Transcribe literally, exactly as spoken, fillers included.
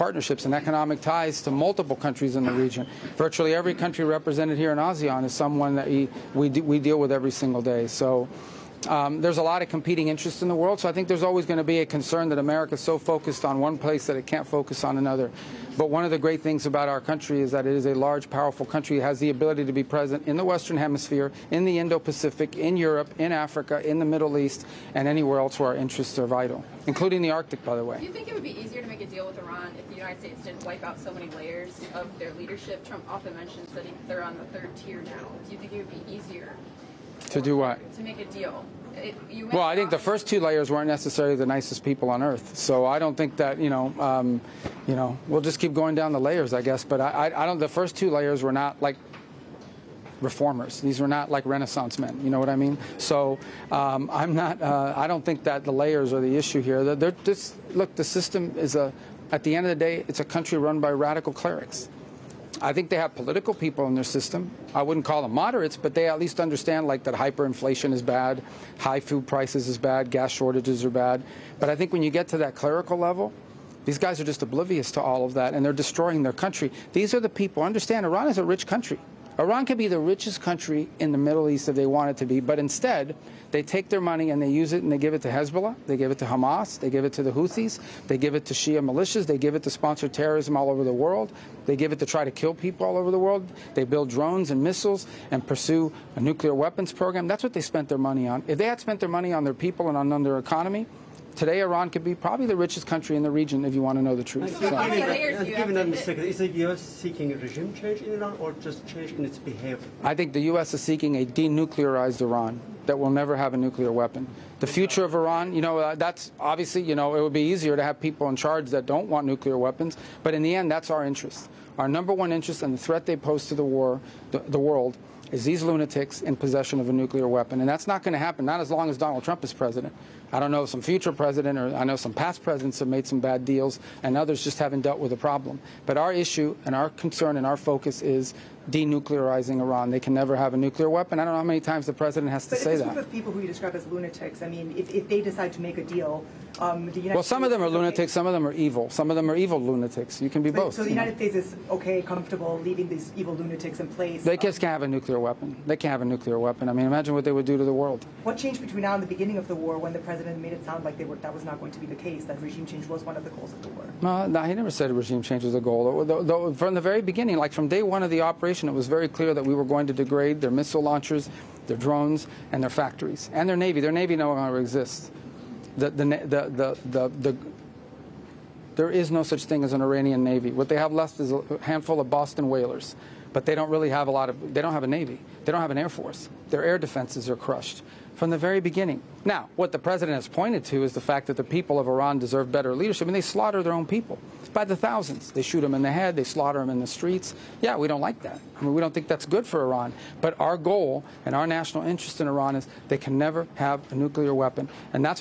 partnerships and economic ties to multiple countries in the region. Virtually every country represented here in ASEAN is someone that we, we, do, we deal with every single day. So um, there's a lot of competing interests in the world, so I think there's always going to be a concern that America is so focused on one place that it can't focus on another. But one of the great things about our country is that it is a large, powerful country. It has the ability to be present in the Western Hemisphere, in the Indo-Pacific, in Europe, in Africa, in the Middle East, and anywhere else where our interests are vital, including the Arctic, by the way. Do you think it would be easier to make a deal with Iran if the United States didn't wipe out so many layers of their leadership? Trump often mentions that they're on the third tier now. Do you think it would be easier to do what? To make a deal. It, you well, I think the first two layers weren't necessarily the nicest people on Earth. So I don't think that, you know, um, you know, we'll just keep going down the layers, I guess. But I, I, I don't. The first two layers were not like reformers. These were not like Renaissance men. You know what I mean? So um, I'm not. Uh, I don't think that the layers are the issue here. They're, they're just look. The system is a. At the end of the day, it's a country run by radical clerics. I think they have political people in their system. I wouldn't call them moderates, but they at least understand like that hyperinflation is bad, high food prices is bad, gas shortages are bad. But I think when you get to that clerical level, these guys are just oblivious to all of that, and they're destroying their country. These are the people. Understand, Iran is a rich country. Iran could be the richest country in the Middle East if they want it to be, but instead they take their money and they use it and they give it to Hezbollah, they give it to Hamas, they give it to the Houthis, they give it to Shia militias, they give it to sponsor terrorism all over the world, they give it to try to kill people all over the world, they build drones and missiles and pursue a nuclear weapons program. That's what they spent their money on. If they had spent their money on their people and on, on their economy, today, Iran could be probably the richest country in the region, if you want to know the truth. So, so. given, that, given that mistake, is the U S seeking a regime change in Iran or just change in its behavior? I think the U S is seeking a denuclearized Iran that will never have a nuclear weapon. The future of Iran, you know, uh, that's obviously, you know, it would be easier to have people in charge that don't want nuclear weapons, but in the end, that's our interest. Our number one interest and the threat they pose to the war, the, the world, is these lunatics in possession of a nuclear weapon. And that's not going to happen, not as long as Donald Trump is president. I don't know if some future president, or I know some past presidents have made some bad deals, and others just haven't dealt with the problem. But our issue and our concern and our focus is denuclearizing Iran. They can never have a nuclear weapon. I don't know how many times the president has to but say that. But this group of people who you describe as lunatics, I mean, if, if they decide to make a deal, um, the United Well, some States of them are okay. lunatics, some of them are evil. Some of them are evil lunatics. You can be but, both. So the United States is okay, comfortable leaving these evil lunatics in place? They um, just can't have a nuclear weapon. They can't have a nuclear weapon. I mean, imagine what they would do to the world. What changed between now and the beginning of the war when the president made it sound like they were, that was not going to be the case, that regime change was one of the goals of the war? No, no, he never said a regime change was a goal. Though, though, from the very beginning, like from day one of the operation, it was very clear that we were going to degrade their missile launchers, their drones, and their factories, and their Navy. Their Navy no longer exists. The, the, the, the, the, the, there is no such thing as an Iranian Navy. What they have left is a handful of Boston whalers, but they don't really have a lot of, they don't have a Navy. They don't have an Air Force. Their air defenses are crushed from the very beginning. Now, what the president has pointed to is the fact that the people of Iran deserve better leadership, and they slaughter their own people by the thousands. They shoot them in the head, they slaughter them in the streets. Yeah, we don't like that. I mean, we don't think that's good for Iran. But our goal and our national interest in Iran is they can never have a nuclear weapon, and that's